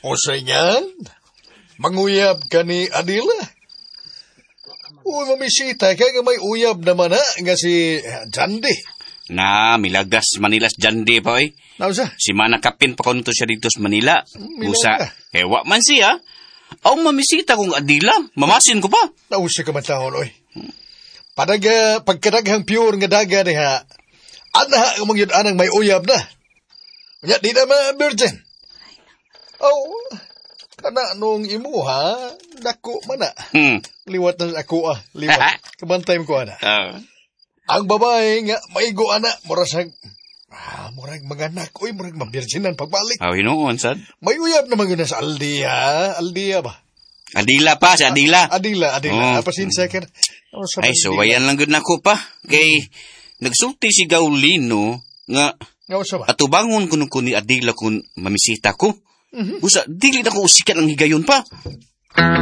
O sa inyan, manguyab ka ni Adila. Uy, mamisita ka nga may uyab naman nga si Jandi. Na, milagas Manilas Jandi pa, oy. Nausa? Si manakapin pa kunto siya dito sa Manila. Usa, Milaga. hewa man siya. Aw mamisita kong Adila, mamasin ko pa. Nausa ka man taon, oy. Pagkadaghang pure nga daga niya, anaha ang mga anang may uyab na. Kanya, di na virgin. Oh, kana nung imuha, dako man na. Liwat na ako liwat. Kabantay ko ana. Ang babae nga, maigo ana, murag mga anak, uy, murag mabirsinan pagbalik. Hinoon, sad. May uyab naman yun sa Aldia ba? Adila pa, si Adila. Adila. Pasinsa ka na. Ay, so, ayan lang gud nako pa. Kay, nagsulti si Gaulino, nga, atubangon ko ni Adila kung mamisita ko. Usa, dili na ko usikat ang higayon pa.